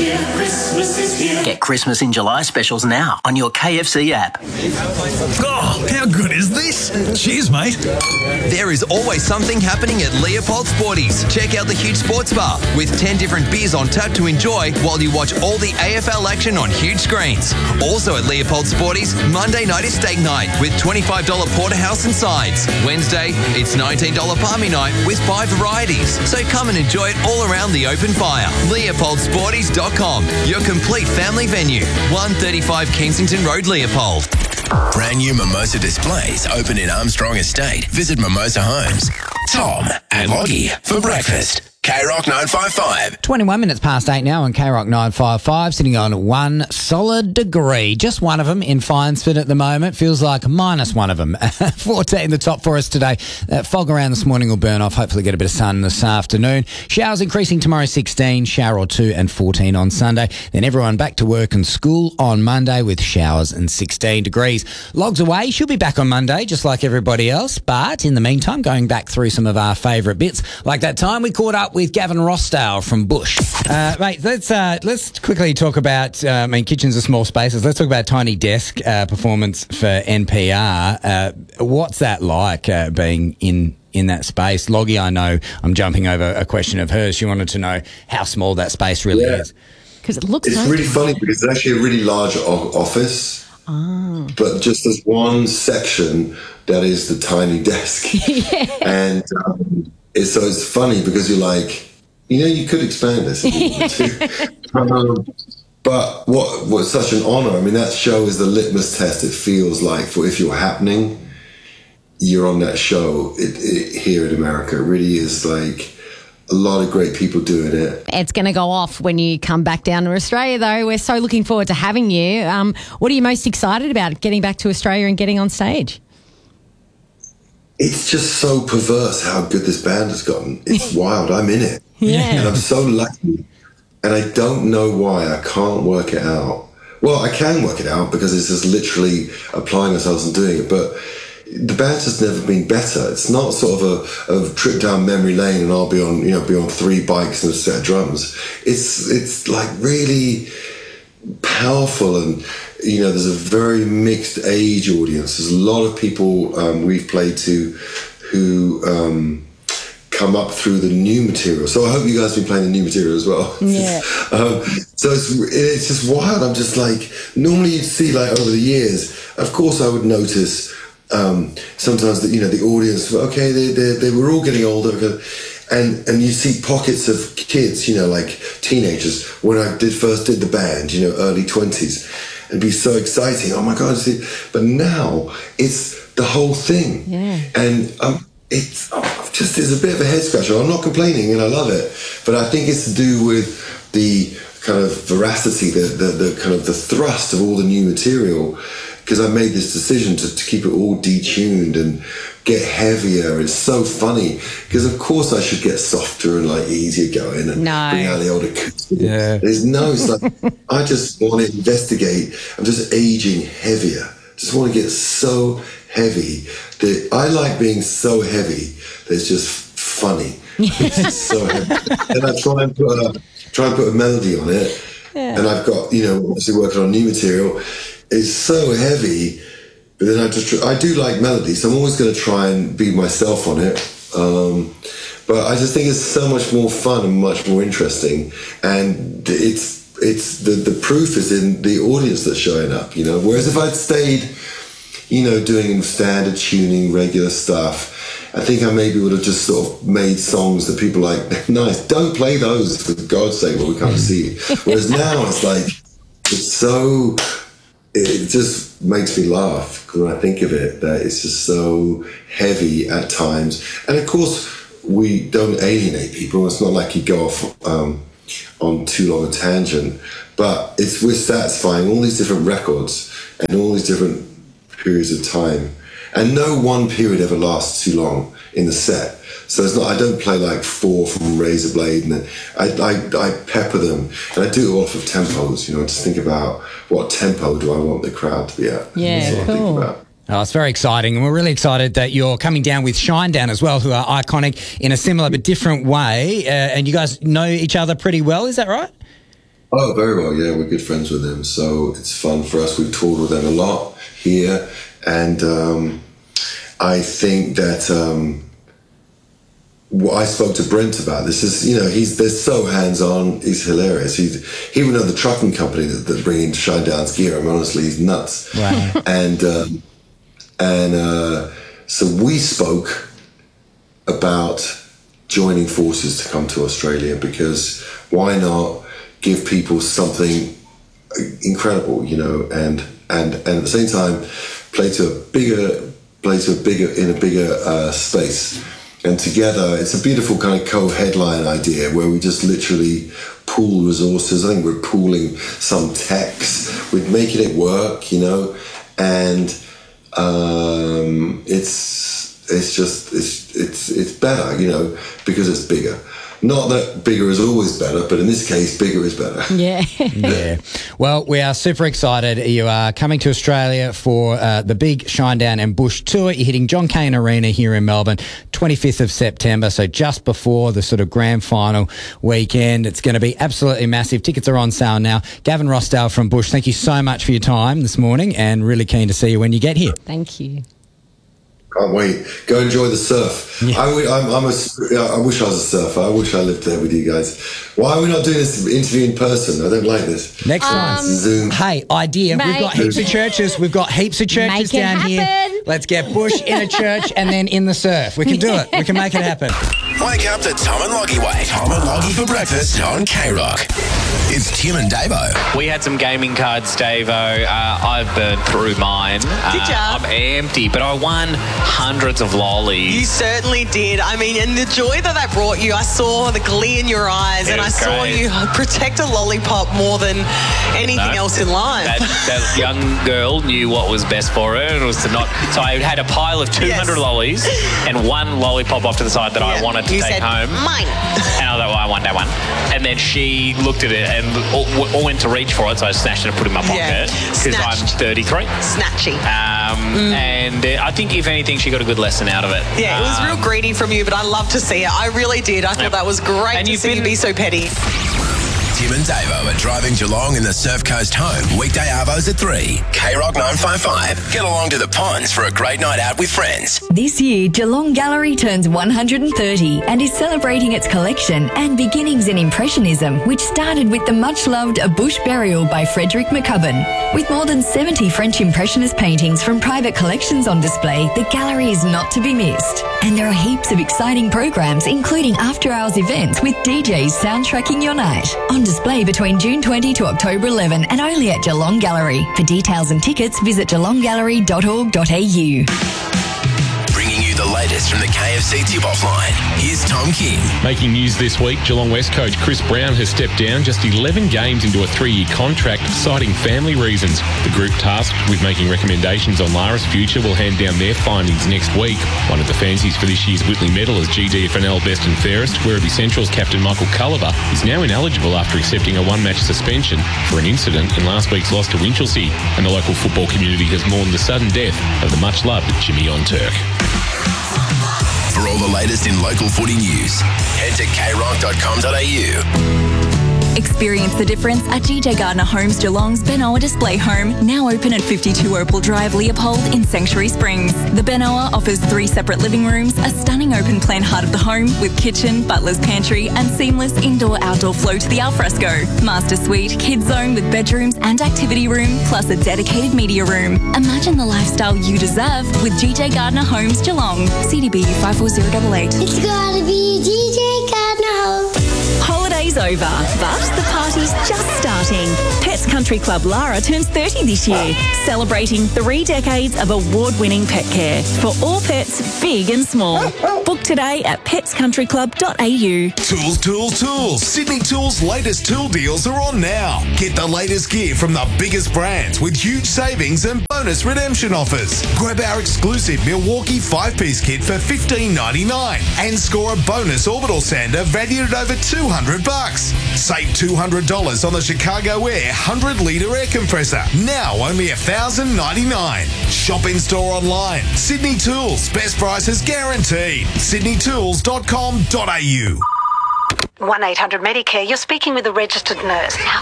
here, Christmas is here. Get Christmas in July specials now on your KFC app. Oh, how good is this? Cheers, mate. There is always something happening at Leopold Sporties. Check out the huge sports bar with 10 different beers on tap to enjoy while you watch all the AFL action on huge screens. Also at Leopold Sporties, Monday night is steak night with $25 porterhouse and sides. Wednesday, it's $19 palmy night with 5 varieties. So come and enjoy it all around the open fire. LeopoldSporties.com, your complete family venue. 135 Kensington Road, Leopold. Brand new Mimosa displays open in Armstrong Estate. Visit Mimosa Homes. Tom and Loggy for breakfast. K-Rock 955. 21 minutes past 8 now on K-Rock 955, sitting on 1 solid degree. Just one of them in Finesford at the moment. Feels like minus one of them. 14 the top for us today. Fog around this morning will burn off. Hopefully get a bit of sun this afternoon. Showers increasing tomorrow, 16. Shower or 2 and 14 on Sunday. Then everyone back to work and school on Monday with showers and 16 degrees. Logs away. She'll be back on Monday just like everybody else. But in the meantime, going back through some of our favourite bits. Like that time we caught up with Gavin Rossdale from Bush. Mate, let's quickly talk about, kitchens are small spaces. Let's talk about Tiny Desk performance for NPR. What's that like, being in that space? Loggy, I know I'm jumping over a question of hers. She wanted to know how small that space really is. Because it looks It's really funny because it's actually a really large office. Oh. But just there's one section that is the Tiny Desk. And it's funny because you're like, you could expand this if you wanted to. But what's such an honour, that show is the litmus test, it feels like, for if you're happening, you're on that show here in America. It really is like a lot of great people doing it. It's going to go off when you come back down to Australia, though. We're so looking forward to having you. What are you most excited about, getting back to Australia and getting on stage? It's just so perverse how good this band has gotten. It's wild. I'm in it. Yeah. And I'm so lucky. And I don't know why. I can't work it out. Well, I can work it out because it's just literally applying ourselves and doing it. But the band has never been better. It's not sort of a trip down memory lane and I'll be on 3 bikes and a set of drums. It's like really powerful, and there's a very mixed age audience. There's a lot of people we've played to who come up through the new material. So I hope you guys have been playing the new material as well. Yeah. So it's just wild. I'm just like, normally you'd see like over the years, of course I would notice sometimes that the audience, okay, they were all getting older, and you see pockets of kids, like teenagers, when I first did the band, early 20s, and be so exciting. Oh my God! But now it's the whole thing, and it's a bit of a head scratcher. I'm not complaining, and I love it, but I think it's to do with the kind of veracity, the kind of the thrust of all the new material. Because I made this decision to keep it all detuned and get heavier. It's so funny because of course I should get softer and like easier going and bring out the older acoustic. Yeah. It's like I just want to investigate. I'm just aging heavier. Just want to get so heavy that I like being so heavy that it's just funny. It's just so heavy. And I try and put a melody on it. Yeah. And I've got obviously working on new material. It's so heavy, but then I do like melody, so I'm always going to try and be myself on it. But I just think it's so much more fun and much more interesting, and it's the proof is in the audience that's showing up. Whereas if I'd stayed, doing standard tuning, regular stuff, I think I maybe would have just sort of made songs that people like. Nice, don't play those for God's sake. Well, we can't see. Whereas now it's like it's so. It just makes me laugh when I think of it, that it's just so heavy at times. And of course, we don't alienate people. It's not like you go off on too long a tangent, but we're satisfying all these different records and all these different periods of time. And no one period ever lasts too long in the set. So it's not. I don't play like 4 from Razor Blade, and I pepper them, and I do it off of tempos. Just think about what tempo do I want the crowd to be at. Yeah, cool. Oh, it's very exciting, and we're really excited that you're coming down with Shinedown as well, who are iconic in a similar but different way. And you guys know each other pretty well, is that right? Oh, very well. Yeah, we're good friends with them, so it's fun for us. We've toured with them a lot here, and I think that what I spoke to Brent about this is, they're so hands-on. He's hilarious. He would know the trucking company that bring in Shinedown's gear. I mean, honestly, he's nuts. Wow. And so we spoke about joining forces to come to Australia, because why not give people something incredible, and at the same time play to a bigger space. And together, it's a beautiful kind of co-headline idea where we just literally pool resources. I think we're pooling some techs, we're making it work, and it's better, because it's bigger. Not that bigger is always better, but in this case, bigger is better. Yeah. Yeah. Well, we are super excited. You are coming to Australia for the big Shinedown and Bush tour. You're hitting John Cain Arena here in Melbourne, 25th of September, so just before the sort of grand final weekend. It's going to be absolutely massive. Tickets are on sale now. Gavin Rossdale from Bush, thank you so much for your time this morning, and really keen to see you when you get here. Thank you. Can't wait. Go enjoy the surf. Yeah. I wish I was a surfer. I wish I lived there with you guys. Why are we not doing this interview in person? I don't like this. Next time. Zoom. Hey, idea. We've got heaps of churches. We've got heaps of churches down here. Let's get Bush in a church and then in the surf. We can do it. We can make it happen. Wake up to Tom and Loggy Way. Tom and Loggy for breakfast on K-Rock. It's Tim and Davo. We had some gaming cards, Davo. I burned through mine. Did ya? I'm empty, but I won hundreds of lollies. You certainly did. I mean, and the joy that brought you, I saw the glee in your eyes, and I saw you protect a lollipop more than anything else in life. That young girl knew what was best for her, and it was to not. So I had a pile of 200 lollies and one lollipop off to the side that I wanted to take home. Mine. And I thought, well, I want that one. And then she looked at it and all went to reach for it, so I snatched it and put it in my pocket because I'm 33. Snatchy. And I think, if anything, she got a good lesson out of it. Yeah, it was real greedy from you, but I love to see it. I really did. I thought that was great and to see you be so petty. Tim and Davo are driving Geelong in the Surf Coast home. Weekday arvos at 3. K-Rock 955. Get along to the ponds for a great night out with friends. This year, Geelong Gallery turns 130 and is celebrating its collection and beginnings in Impressionism, which started with the much-loved A Bush Burial by Frederick McCubbin. With more than 70 French Impressionist paintings from private collections on display, the gallery is not to be missed. And there are heaps of exciting programs, including after-hours events with DJs soundtracking your night. On display between June 20 to October 11 and only at Geelong Gallery. For details and tickets, visit geelonggallery.org.au. Bringing you the latest from the KFC tip-off line. Here's Tom King. Making news this week, Geelong West coach Chris Brown has stepped down just 11 games into a 3-year contract, citing family reasons. The group tasked with making recommendations on Lara's future will hand down their findings next week. One of the fancies for this year's Whitley Medal is GDFNL Best and Fairest, Werribee Central's captain Michael Culliver is now ineligible after accepting a one-match suspension for an incident in last week's loss to Winchelsea, and the local football community has mourned the sudden death of the much-loved Jimmy on Turk. For all the latest in local footy news, head to krock.com.au. Experience the difference at GJ Gardner Homes Geelong's Benoa Display Home, now open at 52 Opal Drive, Leopold in Sanctuary Springs. The Benoa offers 3 separate living rooms, a stunning open-plan heart of the home with kitchen, butler's pantry and seamless indoor-outdoor flow to the alfresco. Master suite, kids zone with bedrooms and activity room, plus a dedicated media room. Imagine the lifestyle you deserve with GJ Gardner Homes Geelong. CDBU 54088. It's gotta be GJ Gardner Homes. Holiday's over, but the party's just starting. Pets Country Club Lara turns 30 this year, celebrating 3 decades of award-winning pet care for all pets, big and small. Book today at petscountryclub.au. Tools, tools, tools. Sydney Tools' latest tool deals are on now. Get the latest gear from the biggest brands with huge savings and bonus redemption offers. Grab our exclusive Milwaukee 5-piece kit for $15.99 and score a bonus orbital sander valued at over $200. Save $200 on the Chicago Air 100-litre air compressor. Now only $1,099. Shop in store online. Sydney Tools. Best prices guaranteed. sydneytools.com.au. 1-800-Medicare. You're speaking with a registered nurse.